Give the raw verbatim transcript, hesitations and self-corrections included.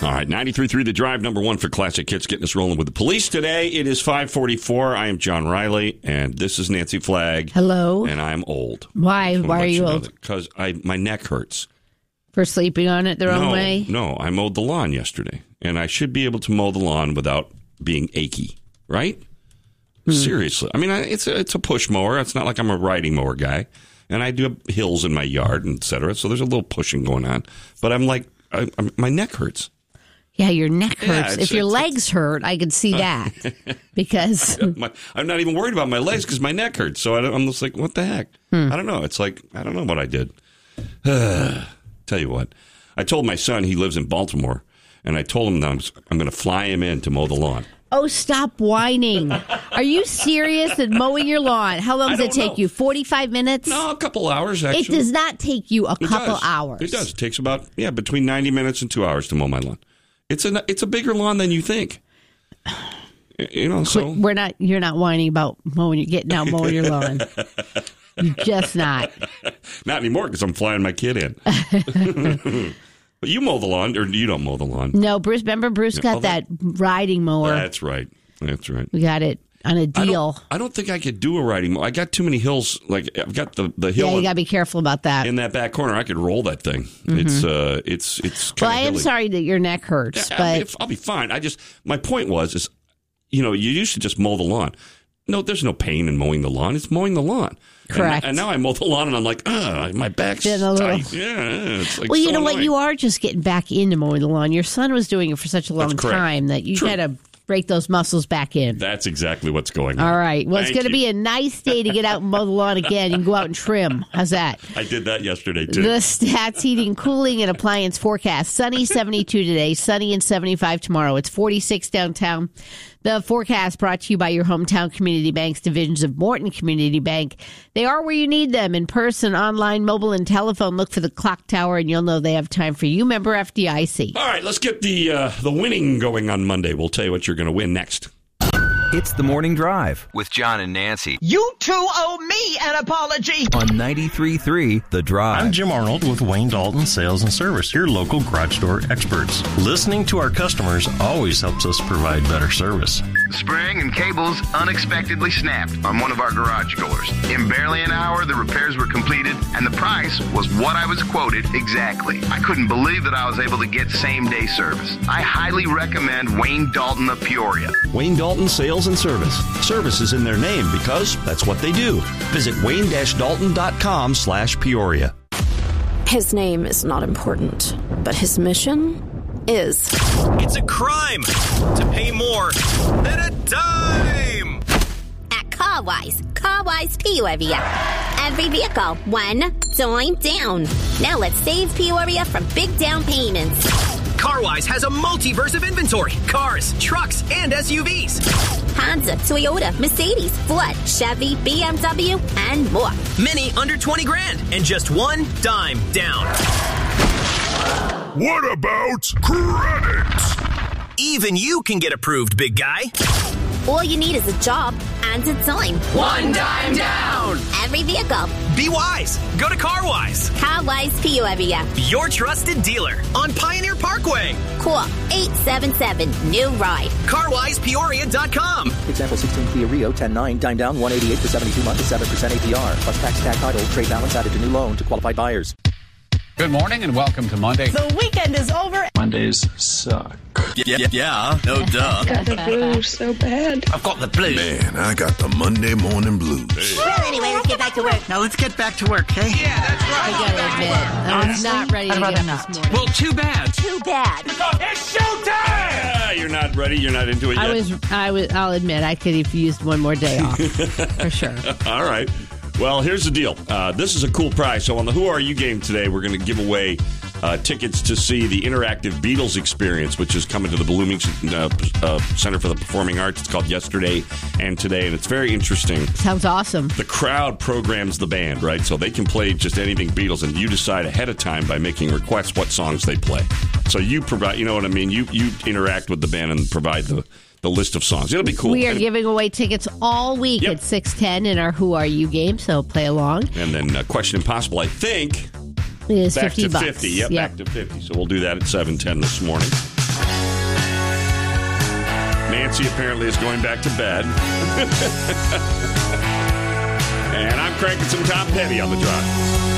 All right, ninety-three point three The Drive, number one for classic hits, getting us rolling with the police today. It is five forty-four. I am John Riley, and this is Nancy Flagg. Hello. And I'm old. Why? Why are you old? Because I my neck hurts. For sleeping on it the wrong no, way? No, I mowed the lawn yesterday, and I should be able to mow the lawn without being achy, right? Hmm. Seriously. I mean, it's a, it's a push mower. It's not like I'm a riding mower guy. And I do have hills in my yard, et cetera, so there's a little pushing going on. But I'm like, I, I'm, my neck hurts. Yeah, your neck hurts. Yeah, if your legs hurt, I could see that. Because my, I'm not even worried about my legs because my neck hurts. So I, I'm just like, what the heck? Hmm. I don't know. It's like, I don't know what I did. Tell you what. I told my son, he lives in Baltimore, and I told him that I'm, I'm going to fly him in to mow the lawn. Oh, stop whining. Are you serious at mowing your lawn? How long does it take know. you? forty-five minutes? No, a couple hours, actually. It does not take you a it couple does. hours. It does. It takes about, yeah, between ninety minutes and two hours to mow my lawn. It's a, it's a bigger lawn than you think. You know, so. We're not, you're not whining about mowing, getting out mowing your lawn. You're just not. Not anymore because I'm flying my kid in. But you mow the lawn, or you don't mow the lawn? No, Bruce. Remember, Bruce got oh, that, that riding mower. That's right. That's right. We got it on a deal. I don't, I don't think I could do a riding mower. I got too many hills. Like I've got the, the hill. Yeah, you got to be careful about that. In that back corner, I could roll that thing. Mm-hmm. It's uh, it's it's. Well, I am hilly. sorry that your neck hurts, yeah, but I'll be, I'll be fine. I just my point was is, you know, you used to just mow the lawn. No, there's no pain in mowing the lawn. It's mowing the lawn. Correct. And, and now I mow the lawn, and I'm like, ah, my back's Been a little... tight. Yeah, it's like well, you so know annoying. what? You are just getting back into mowing the lawn. Your son was doing it for such a long That's correct. time that you True. got to break those muscles back in. That's exactly what's going on. All right. Well, Thank it's going to you. be a nice day to get out and mow the lawn again. You can go out and trim. How's that? I did that yesterday, too. The Stats Heating, Cooling, and Appliance forecast. Sunny, seventy-two today. Sunny and seventy-five tomorrow. It's forty-six downtown. The forecast brought to you by your hometown community banks, divisions of Morton Community Bank. They are where you need them, in person, online, mobile, and telephone. Look for the clock tower, and you'll know they have time for you. Member F D I C. All right, let's get the uh, the winning going on Monday. We'll tell you what you're going to win next. It's the Morning Drive with John and Nancy. You two owe me an apology. On ninety-three point three The Drive. I'm Jim Arnold with Wayne Dalton Sales and Service, your local garage door experts. Listening to our customers always helps us provide better service. Spring and cables unexpectedly snapped on one of our garage doors. In barely an hour, the repairs were completed, and the price was what I was quoted exactly. I couldn't believe that I was able to get same-day service. I highly recommend Wayne Dalton of Peoria. Wayne Dalton Sales and Service. Service is in their name because that's what they do. Visit wayne dash dalton dot com slash Peoria. His name is not important, but his mission is. It's a crime to pay more than a dime. At CarWise, CarWise Peoria. Every vehicle, one dime down. Now let's save Peoria from big down payments. CarWise has a multiverse of inventory. Cars, trucks, and S U Vs. Honda, Toyota, Mercedes, Ford, Chevy, B M W, and more. Many under twenty grand and just one dime down. What about credit? Even you can get approved, big guy. All you need is a job and a dime. One dime down. Every vehicle. Be wise. Go to CarWise. CarWise Peoria. Your trusted dealer on Pioneer Parkway. Call eight seven seven, new ride. car wise peoria dot com. Example sixteen Kia Rio ten nine, dime down one eighty-eight for seventy-two months at seven percent A P R. Plus tax, tag title, trade balance added to new loan to qualified buyers. Good morning and welcome to Monday. The weekend is over. Mondays suck. Yeah, yeah, yeah. No duh. I got the blues so bad. I've got the blues. Man, I got the Monday morning blues. Hey. Well, anyway, let's get back to work. Now let's get back to work, hey? Yeah, that's right. I gotta admit, I was not ready to get up this morning. Well, too bad. Too bad. It's showtime! Ah, you're not ready. You're not into it yet. I was. I was. I'll admit, I could have used one more day off for sure. All right. Well, here's the deal. Uh, this is a cool prize. So on the Who Are You game today, we're going to give away uh, tickets to see the interactive Beatles experience, which is coming to the Bloomington uh, uh, Center for the Performing Arts. It's called Yesterday and Today, and it's very interesting. Sounds awesome. The crowd programs the band, right? So they can play just anything Beatles, and you decide ahead of time by making requests what songs they play. So you provide, you know what I mean? You you interact with the band and provide the the list of songs. It'll be cool. We are and, giving away tickets all week yep. at six ten in our Who Are You game, so play along. And then uh, Question Impossible, I think, it is back fifty to bucks. fifty. Yep, yep, back to fifty. So we'll do that at seven ten this morning. Nancy apparently is going back to bed. And I'm cranking some Tom Petty on the drive.